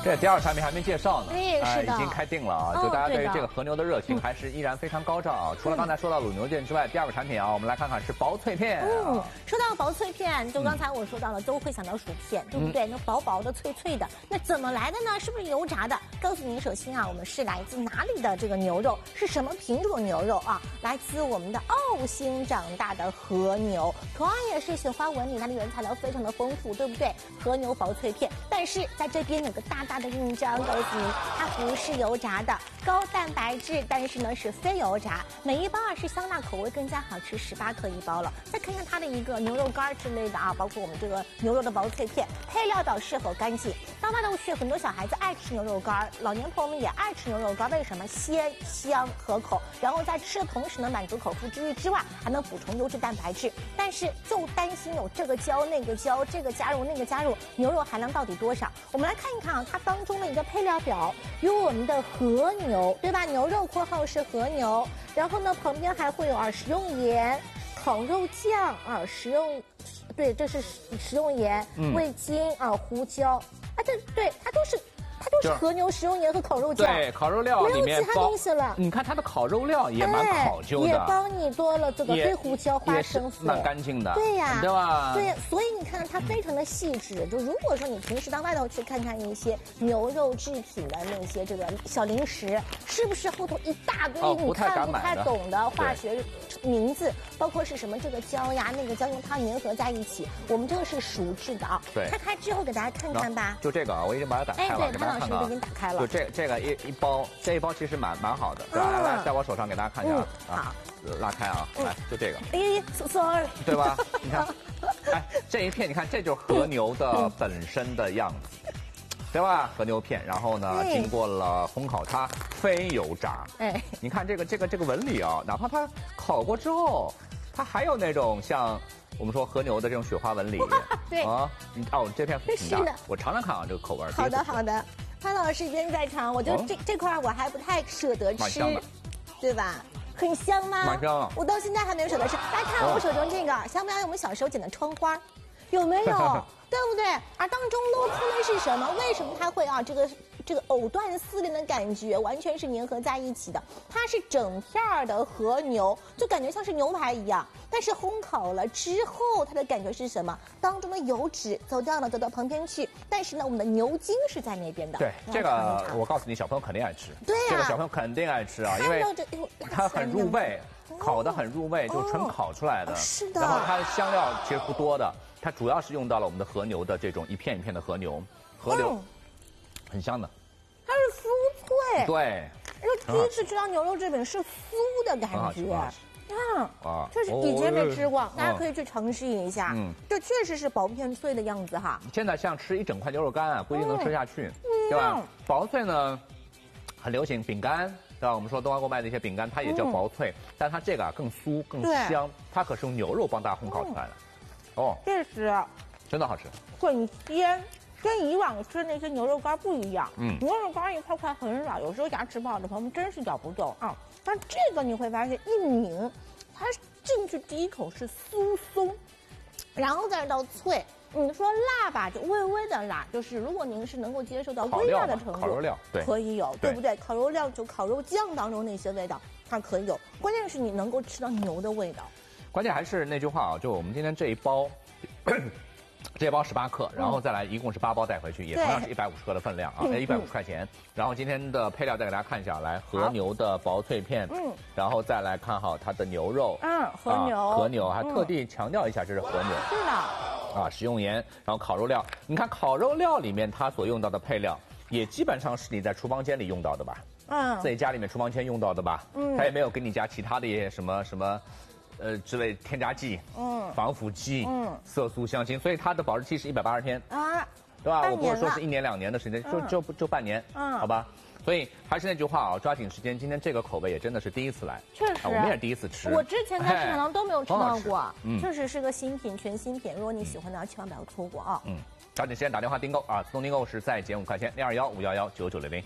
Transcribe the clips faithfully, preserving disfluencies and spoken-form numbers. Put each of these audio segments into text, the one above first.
这第二产品还没介绍呢， 对，是的， 已经开定了啊！就大家对于这个和牛的热情还是依然非常高涨啊！除了刚才说到卤牛腱之外，第二个产品啊，我们来看看是薄脆片。 嗯，说到薄脆片，就刚才我说到了，都会想到薯片，对不对？那薄薄的、脆脆的，那怎么来的呢？是不是油炸的？告诉您，首先啊，我们是来自哪里的这个牛肉？是什么品种牛肉啊？来自我们的澳新长大的和牛，同样也是雪花纹理，它的原材料非常的丰富，对不对？和牛薄脆片，但是在这边有个大大的印章，告诉您，它不是油炸的，高蛋白质，但是呢是非油炸，每一包啊是香辣口味更加好吃，十八克一包了。再看看它的一个牛肉干之类的啊，包括我们这个牛肉的薄脆片，配料表是否干净。到外头去，很多小孩子爱吃牛肉干，老年朋友们也爱吃牛肉干，为什么？鲜香可口，然后在吃的同时呢，满足口腹之欲之外，还能补充优质蛋白质。但是就担心有这个胶那个胶，这个加入那个加入，牛肉含量到底多少？我们来看一看啊，它当中的一个配料表，有我们的和牛，对吧？牛肉括号是和牛，然后呢旁边还会有啊食用盐、烤肉酱啊，食用，对，这是食用盐、嗯、味精啊、胡椒啊，这对它都是。它都是和牛食用盐和烤肉酱， 对，烤肉料里面没有其他东西了。 你看它的烤肉料也蛮考究的， 也帮你多了这个黑胡椒、花生粉， 蛮干净的。 对呀， 对吧？ 对，所以你看它非常的细致。就如果说你平时到外头去看看一些牛肉制品的那些这个小零食，是不是后头一大堆你看不太懂的化学名字，包括是什么这个胶呀、那个胶用它粘合在一起？我们这个是熟制的啊。 对， 拆开之后给大家看看吧。 就这个啊，我已经把它打开了， 哎，对，潘老师都已经打开了。 就这这个一一包，这一包其实蛮蛮好的，对吧？来来，在我手上给大家看一下啊，拉开啊，来，就这个。 哎 ，sorry， 对吧？你看，哎，这一片你看，这就是和牛的本身的样子，对吧？和牛片，然后呢，经过了烘烤，它非油炸。哎，你看这个这个这个纹理啊，哪怕它烤过之后，它还有那种像我们说和牛的这种雪花纹理。 对啊， 你哦，这片挺大的，我尝尝看啊，这个口味。 好的好的。潘老师一边在尝，我就这、哦、这块我还不太舍得吃，对吧？很香吗？ 蛮香啊！ 我到现在还没有舍得吃。大家看我手中这个，像不像我们小时候剪的窗花？有没有？对不对？而当中镂空的是什么？为什么它会啊？这个这个藕断丝连的感觉，完全是粘合在一起的。它是整片的和牛，就感觉像是牛排一样。但是烘烤了之后，它的感觉是什么？当中的油脂走掉了，走到旁边去。但是呢，我们的牛筋是在那边的。 对，这个我告诉你，小朋友肯定爱吃。 对呀、啊， 这个小朋友肯定爱吃啊，因为它很入味，烤得很入味，就纯烤出来的。 哦、是的。 然后它的香料其实不多的。它主要是用到了我们的和牛的这种一片一片的和牛，和牛，嗯、很香的， 它是酥脆， 对， 就第一次吃到牛肉制品是酥的感觉，嗯，啊，就是以前没吃过，哦、大家可以去尝试一下，嗯，这确实是薄片脆的样子哈。 现在像吃一整块牛肉干啊，不一定能吃下去，嗯、对吧？嗯、薄脆呢，很流行，饼干。对吧？我们说东方购卖的一些饼干，它也叫薄脆，嗯、但它这个啊更酥更香，它可是用牛肉帮大家烘烤出来的。嗯哦， 这是真的好吃， 很鲜，跟以往吃那些牛肉干不一样。嗯，牛肉干一块块很软，有时候牙齿不好的朋友们真是咬不动啊。但这个你会发现一抿，它进去第一口是酥松，然后再到脆。你说辣吧，就微微的辣，就是如果您是能够接受到微辣的程度， 烤肉料对可以有， 对, 对不对？烤肉料就烤肉酱当中那些味道，它可以有。关键是你能够吃到牛的味道。 关键还是那句话啊，就我们今天这一包，这一包十八克，然后再来一共是八包带回去，嗯、也同样是一百五十克的分量啊，一百五十块钱。然后今天的配料再给大家看一下，来和牛的薄脆片，嗯，然后再来看好它的牛肉， 嗯，和牛， 啊、和牛还特地强调一下这是和牛， 是的， 啊，食用盐，然后烤肉料，你看烤肉料里面它所用到的配料，也基本上是你在厨房间里用到的吧，嗯，自己家里面厨房间用到的吧，嗯，它也没有给你加其他的一些什么什么。呃，之类添加剂，嗯，防腐剂，嗯，色素、香精，所以它的保质期是一百八十天啊，对吧？我不是说是一年两年的时间，就就就半年，嗯，好吧。所以还是那句话啊，抓紧时间。今天这个口味也真的是第一次来， 确实， 啊、我们也是第一次吃。 我之前在市场上都没有吃到过，嗯，确实是个新品，全新品。如果你喜欢的话，千万不要错过啊。嗯， 抓紧时间打电话订购啊，自动订购是再减五块钱，零二幺五幺幺九九零零。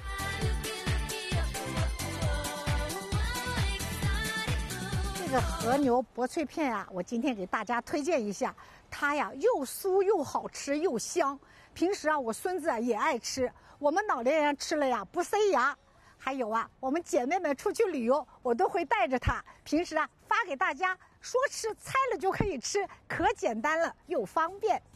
这个和牛薄脆片啊，我今天给大家推荐一下，它呀又酥又好吃又香。 平时啊，我孙子啊也爱吃，我们老年人吃了呀不塞牙。还有啊，我们姐妹们出去旅游，我都会带着它。平时啊发给大家，说吃猜了就可以吃，可简单了又方便。